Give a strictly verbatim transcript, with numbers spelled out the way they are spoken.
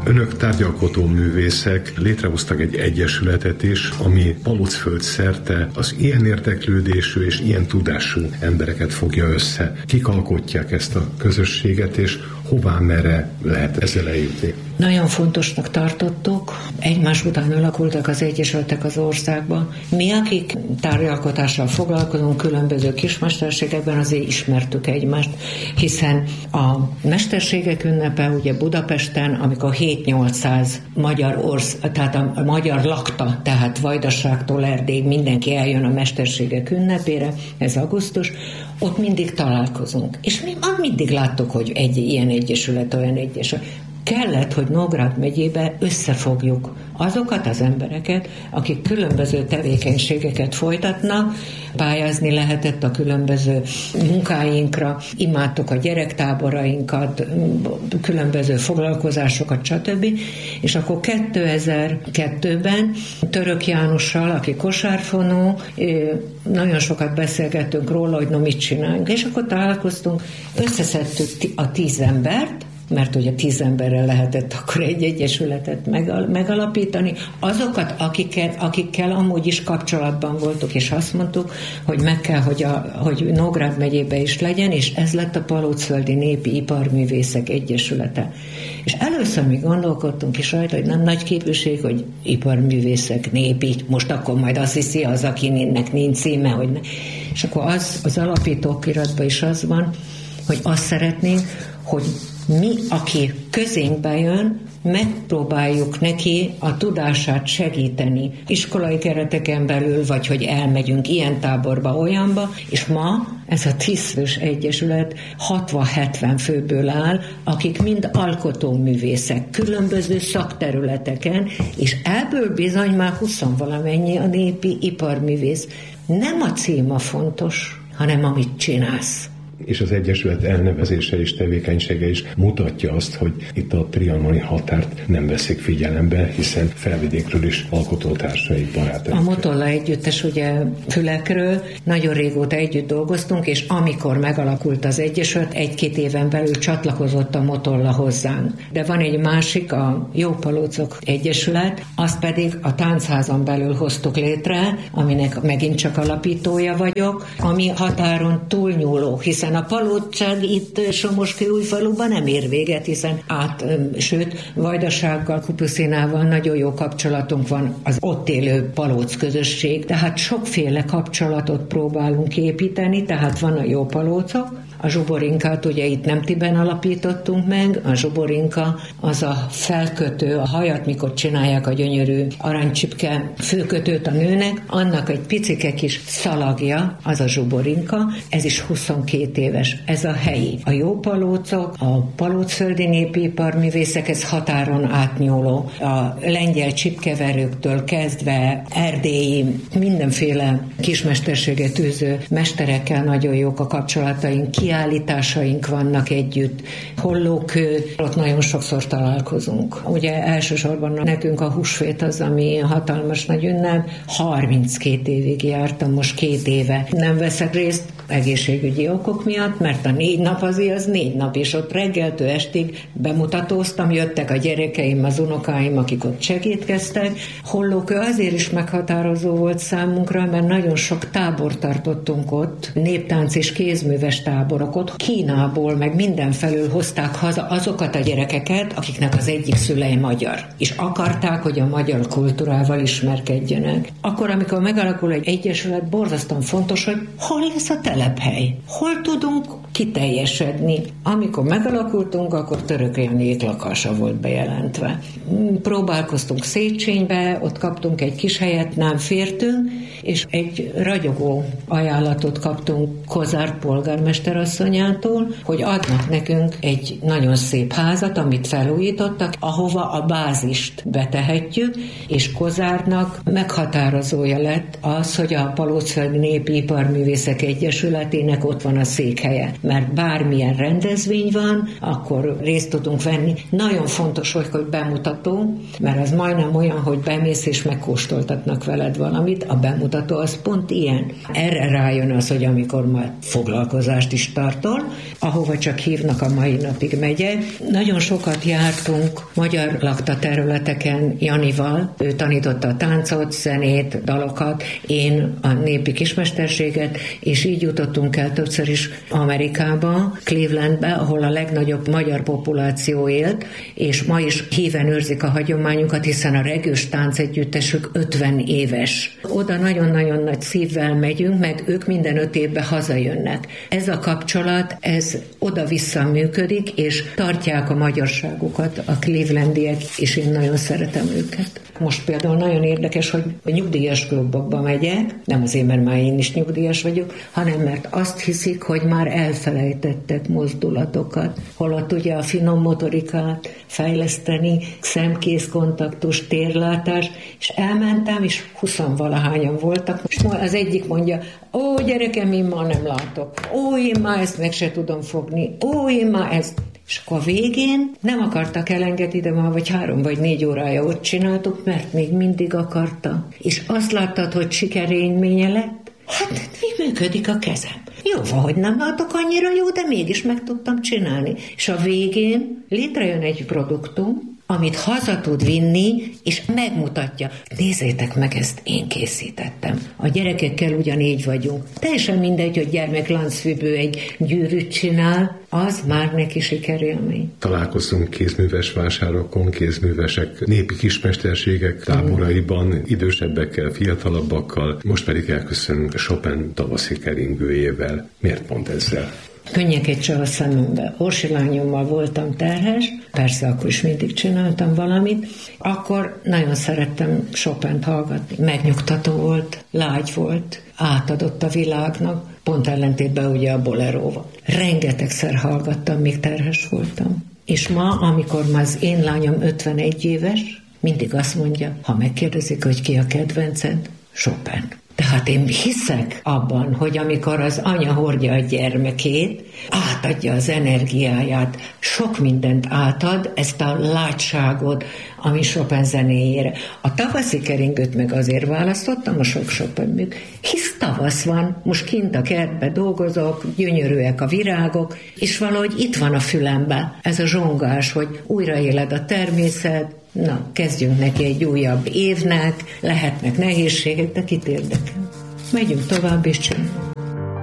Önök tárgyalkotó művészek létrehoztak egy egyesületet is, ami Palockföld szerte az ilyen érdeklődésű és ilyen tudású embereket fogja össze. Kik alkotják ezt a közösséget, és hová, merre lehet ezzel eljutni? Nagyon fontosnak tartottuk. Egymás után alakultak az egyesületek az országban. Mi, akik tárgyalkotással foglalkozunk különböző kismesterségekben, azért ismertük egymást, hiszen a mesterségek ünnepe ugye Budapesten, amikor hét-nyolcszáz magyar orsz, tehát a magyar lakta, tehát Vajdaságtól Erdélyig mindenki eljön a mesterségek ünnepére, ez augusztus, ott mindig találkozunk. És mi már mindig láttuk, hogy egy ilyen egyesület, olyan egyesület. Kellett, hogy Nógrád megyébe összefogjuk azokat az embereket, akik különböző tevékenységeket folytatnak, pályázni lehetett a különböző munkáinkra, imádtuk a gyerektáborainkat, különböző foglalkozásokat, stb. És akkor kétezer-kettőben Török Jánossal, aki kosárfonó, nagyon sokat beszélgettünk róla, hogy no mit csináljunk. És akkor találkoztunk, összeszedtük a tíz embert, mert ugye tíz emberrel lehetett akkor egy egyesületet megalapítani, azokat, akikkel, akikkel amúgy is kapcsolatban voltunk, és azt mondtuk, hogy meg kell, hogy, a, hogy Nógrád megyébe is legyen, és ez lett a Palockföldi Népi Iparművészek Egyesülete. És először mi gondolkodtunk is rajta, hogy nem nagy képűség, hogy iparművészek, népi, most akkor majd azt hiszi az, akinek nincs címe, hogy ne. És akkor az, az alapító okiratban is az van, hogy azt szeretnénk, hogy mi, aki közénkbe jön, megpróbáljuk neki a tudását segíteni iskolai kereteken belül, vagy hogy elmegyünk ilyen táborba, olyanba, és ma ez a tízfős egyesület hatvan-hetven főből áll, akik mind alkotóművészek, különböző szakterületeken, és ebből bizony már huszonvalamennyi a népi iparművész. Nem a cím a fontos, hanem amit csinálsz. És az egyesület elnevezése és tevékenysége is mutatja azt, hogy itt a trianoni határt nem veszik figyelembe, hiszen Felvidékről is alkotótársai, barátaik. A Motolla együttes ugye Fülekről nagyon régóta együtt dolgoztunk, és amikor megalakult az egyesület, egy-két éven belül csatlakozott a Motolla hozzánk. De van egy másik, a Jó Palócok Egyesület, azt pedig a Táncházon belül hoztuk létre, aminek megint csak alapítója vagyok, ami határon túlnyúló, hiszen a palócság itt Somoskőújfaluban nem ér véget, hiszen át, sőt, Vajdasággal, Kupuszinával nagyon jó kapcsolatunk van, az ott élő palóc közösség, tehát sokféle kapcsolatot próbálunk építeni, tehát van a Jó Palócok, a Zsuborinkát ugye itt Nemtiben alapítottunk meg, a Zsuborinka az a felkötő, a hajat, mikor csinálják a gyönyörű aranycsipke főkötőt a nőnek, annak egy picike kis szalagja, az a Zsuborinka, ez is huszonkét éves, ez a helyi. A Jó Palócok, a Palockföldi Népi Iparművészek, ez határon átnyúló, a lengyel csipkeverőktől kezdve erdélyi, mindenféle kismesterséget űző mesterekkel nagyon jók a kapcsolataink, kiállításaink vannak együtt, Hollókő, ott nagyon sokszor találkozunk. Ugye elsősorban nekünk a húsvét az, ami hatalmas nagy ünnep, harminckét évig jártam, most két éve nem veszek részt egészségügyi okok miatt, mert a négy nap azért az négy nap, és ott reggeltől estig bemutatóztam, jöttek a gyerekeim, az unokáim, akik ott segítkeztek. Hollókő azért is meghatározó volt számunkra, mert nagyon sok tábor tartottunk ott, néptánc és kézműves táborok ott, Kínából, meg mindenfelől hozták haza azokat a gyerekeket, akiknek az egyik szülei magyar, és akarták, hogy a magyar kultúrával ismerkedjenek. Akkor, amikor megalakul egy egyesület, borzasztóan fontos, hogy hol lesz a telephely, hol tudunk kiteljesedni. Amikor megalakultunk, akkor Török Jánék lakása volt bejelentve. Próbálkoztunk Széchenybe, ott kaptunk egy kis helyet, nem fértünk, és egy ragyogó ajánlatot kaptunk Kozár polgármesterasszonyától, hogy adnak nekünk egy nagyon szép házat, amit felújítottak, ahova a bázist betehetjük, és Kozárnak meghatározója lett az, hogy a Palockföldi Népi Iparművészek Egyesületének ott van a székhelye. mert bármilyen rendezvény van, akkor részt tudunk venni. Nagyon fontos, hogy, hogy bemutató, mert az majdnem olyan, hogy bemész és megkóstoltatnak veled valamit, a bemutató az pont ilyen. Erre rájön az, hogy amikor már foglalkozást is tartol, ahova csak hívnak, a mai napig megyek. Nagyon sokat jártunk magyar lakta területeken Janival, ő tanította a táncot, zenét, dalokat, én a népi kismesterséget, és így jutottunk el többször is Amerikába, Clevelandbe, ahol a legnagyobb magyar populáció élt, és ma is híven őrzik a hagyományunkat, hiszen a regős táncegyüttesük ötven éves. Oda nagyon-nagyon nagy szívvel megyünk, meg ők minden öt évben hazajönnek. Ez a kapcsolat, ez oda-vissza működik, és tartják a magyarságukat a clevelandiek, és én nagyon szeretem őket. Most például nagyon érdekes, hogy a nyugdíjas klubokba megyek, nem azért, mert már én is nyugdíjas vagyok, hanem mert azt hiszik, hogy már elfelejtettek mozdulatokat, holott ugye a finom motorikát fejleszteni, szemkész kontaktus, térlátás, és elmentem, és huszonvalahányan voltak, és az egyik mondja, ó, gyerekem, én ma nem látok, ó, én ma ezt meg se tudom fogni, ó, én ma ezt. És akkor a végén nem akartak elengedni, de már vagy három vagy négy órája ott csináltuk, mert még mindig akarta. És azt láttad, hogy sikerélménye lett? Hát mi működik a kezem? Jó, hogy nem látok annyira jó, de mégis meg tudtam csinálni. És a végén létrejön egy produktum, amit haza tud vinni, és megmutatja. Nézzétek meg, ezt én készítettem. A gyerekekkel ugyanígy vagyunk. Teljesen mindegy, hogy gyermekláncfüggő egy gyűrűt csinál, az már neki sikerélmény. Találkoztunk kézműves vásárokon, kézművesek népi kismesterségek táboraiban, idősebbekkel, fiatalabbakkal, most pedig elköszönünk Chopin tavaszi keringőjével. Miért pont ezzel? Könnyek egy csal a szemembe. Orsi lányommal voltam terhes, persze akkor is mindig csináltam valamit, akkor nagyon szerettem Chopint hallgatni. Megnyugtató volt, lágy volt, átadott a világnak, pont ellentétben ugye a boleróval. Rengetegszer hallgattam, még terhes voltam. És ma, amikor már az én lányom ötvenegy éves, mindig azt mondja, ha megkérdezik, hogy ki a kedvenced, Chopin. Tehát én hiszek abban, hogy amikor az anya hordja a gyermekét, átadja az energiáját, sok mindent átad, ezt a látságot, ami Chopin zenéjére. A tavaszi keringőt meg azért választottam, a sok Chopin műk, hisz tavasz van, most kint a kertbe dolgozok, gyönyörűek a virágok, és valahogy itt van a fülemben ez a zsongás, hogy újraéled a természet. Na, kezdjünk neki egy újabb évnek, lehetnek nehézségek, de kit érdekel. Megyünk tovább és csináljuk.